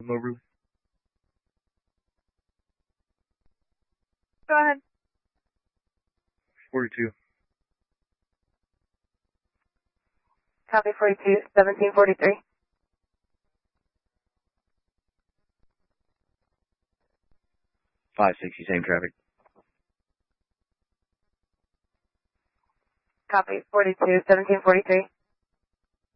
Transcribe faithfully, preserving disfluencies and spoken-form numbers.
Over. Go ahead. forty-two. Copy forty-two, seventeen forty-three. five sixty, same traffic. Copy forty-two, seventeen forty-three.